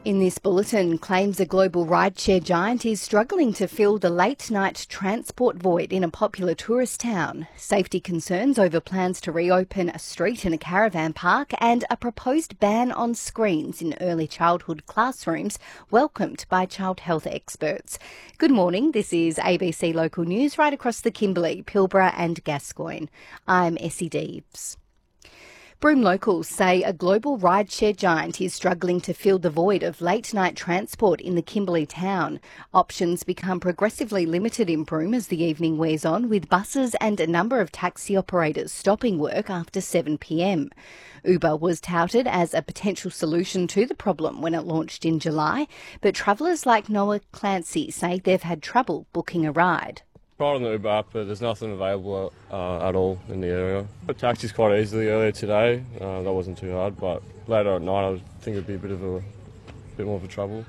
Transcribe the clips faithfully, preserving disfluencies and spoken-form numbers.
In this bulletin, claims a global rideshare giant is struggling to fill the late-night transport void in a popular tourist town. Safety concerns over plans to reopen a street in a caravan park and a proposed ban on screens in early childhood classrooms welcomed by child health experts. Good morning, this is A B C Local News right across the Kimberley, Pilbara and Gascoyne. I'm Essie Deebs. Broome locals say a global rideshare giant is struggling to fill the void of late-night transport in the Kimberley town. Options become progressively limited in Broome as the evening wears on, with buses and a number of taxi operators stopping work after seven p m. Uber was touted as a potential solution to the problem when it launched in July, but travellers like Noah Clancy say they've had trouble booking a ride. Tried on the Uber app, but there's nothing available uh, at all in the area. I taxis quite easily earlier today. Uh, that wasn't too hard, but later at night I think it'd be a bit of a bit more of a trouble.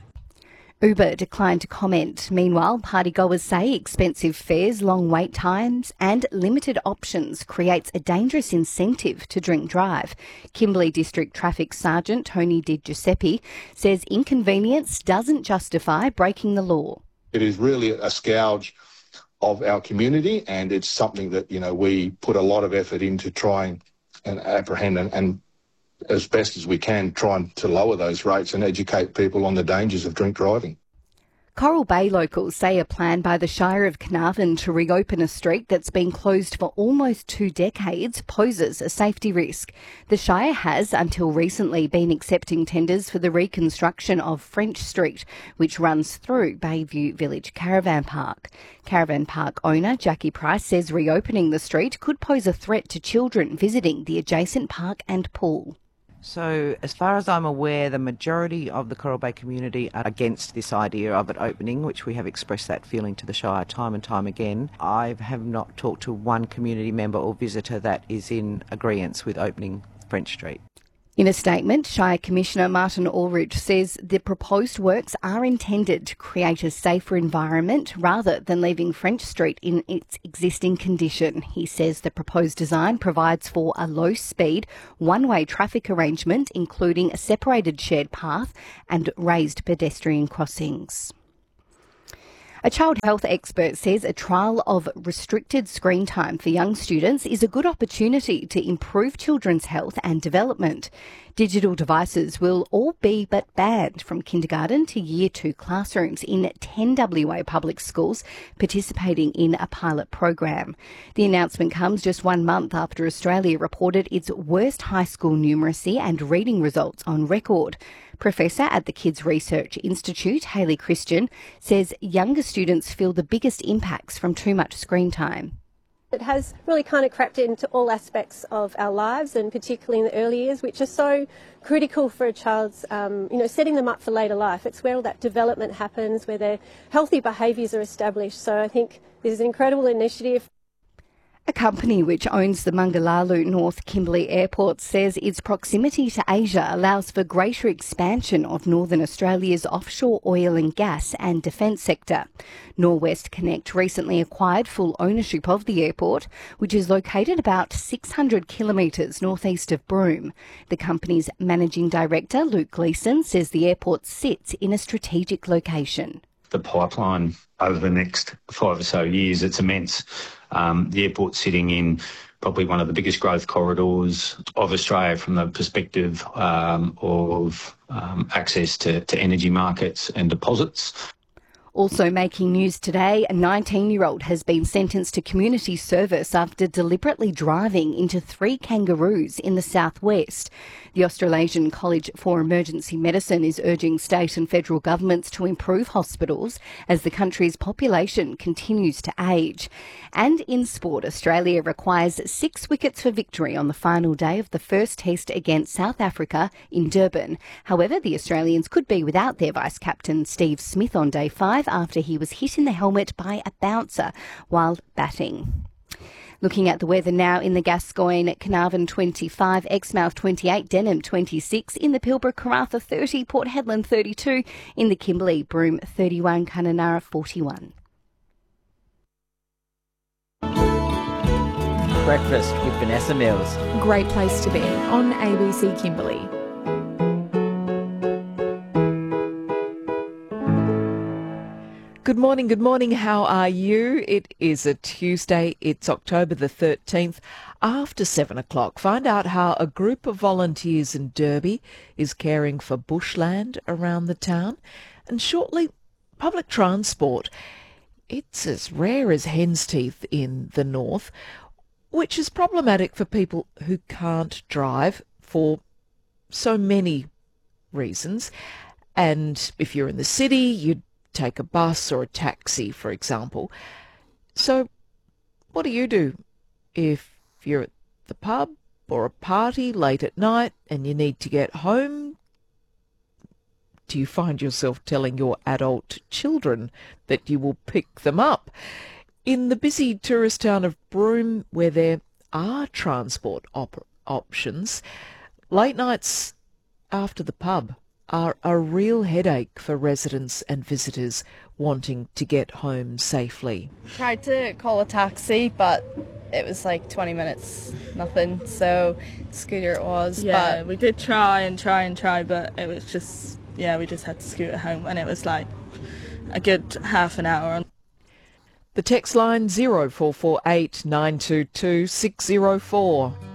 Uber declined to comment. Meanwhile, partygoers say expensive fares, long wait times and limited options creates a dangerous incentive to drink drive. Kimberley District Traffic Sergeant Tony Di Giuseppe says inconvenience doesn't justify breaking the law. It is really a scourge of our community, and it's something that, you know, we put a lot of effort into trying and apprehend and, and as best as we can, trying to lower those rates and educate people on the dangers of drink driving. Coral Bay locals say a plan by the Shire of Carnarvon to reopen a street that's been closed for almost two decades poses a safety risk. The Shire has, until recently, been accepting tenders for the reconstruction of French Street, which runs through Bayview Village Caravan Park. Caravan Park owner Jackie Price says reopening the street could pose a threat to children visiting the adjacent park and pool. So as far as I'm aware, the majority of the Coral Bay community are against this idea of it opening, which we have expressed that feeling to the Shire time and time again. I have not talked to one community member or visitor that is in agreement with opening French Street. In a statement, Shire Commissioner Martin Ulrich says the proposed works are intended to create a safer environment rather than leaving French Street in its existing condition. He says the proposed design provides for a low-speed, one-way traffic arrangement, including a separated shared path and raised pedestrian crossings. A child health expert says a trial of restricted screen time for young students is a good opportunity to improve children's health and development. Digital devices will all be but banned from kindergarten to year two classrooms in ten W A public schools participating in a pilot program. The announcement comes just one month after Australia reported its worst high school numeracy and reading results on record. Professor at the Kids Research Institute, Hayley Christian, says younger students feel the biggest impacts from too much screen time. It has really kind of crept into all aspects of our lives, and particularly in the early years, which are so critical for a child's, um, you know, setting them up for later life. It's where all that development happens, where their healthy behaviours are established. So I think this is an incredible initiative. A company which owns the Mangalalu North Kimberley Airport says its proximity to Asia allows for greater expansion of Northern Australia's offshore oil and gas and defence sector. Norwest Connect recently acquired full ownership of the airport, which is located about six hundred kilometres northeast of Broome. The company's managing director, Luke Gleeson, says the airport sits in a strategic location. The pipeline over the next five or so years, it's immense. Um, the airport's sitting in probably one of the biggest growth corridors of Australia from the perspective um, of um, access to, to energy markets and deposits. Also making news today, a nineteen-year-old has been sentenced to community service after deliberately driving into three kangaroos in the southwest. The Australasian College for Emergency Medicine is urging state and federal governments to improve hospitals as the country's population continues to age. And in sport, Australia requires six wickets for victory on the final day of the first test against South Africa in Durban. However, the Australians could be without their vice-captain Steve Smith on day five after he was hit in the helmet by a bouncer while batting. Looking at the weather now in the Gascoyne, Carnarvon twenty-five, Exmouth twenty-eight, Denham twenty-six, in the Pilbara, Karratha thirty, Port Hedland thirty-two, in the Kimberley, Broome thirty-one, Kununurra forty-one. Breakfast with Vanessa Mills. Great place to be on A B C Kimberley. Good morning, good morning. How are you? It is a Tuesday. It's October the thirteenth. After seven o'clock, find out how a group of volunteers in Derby is caring for bushland around the town. And shortly, public transport. It's as rare as hen's teeth in the north, which is problematic for people who can't drive for so many reasons. And if you're in the city, you'd take a bus or a taxi, for example. So what do you do if you're at the pub or a party late at night and you need to get home? Do you find yourself telling your adult children that you will pick them up? In the busy tourist town of Broome, where there are transport op- options, late nights after the pub are a real headache for residents and visitors wanting to get home safely. Tried to call a taxi, but it was like twenty minutes, nothing, so scooter it was. Yeah, but we did try and try and try, but it was just, yeah, we just had to scooter home, and it was like a good half an hour. The text line zero four four eight nine two two six zero four.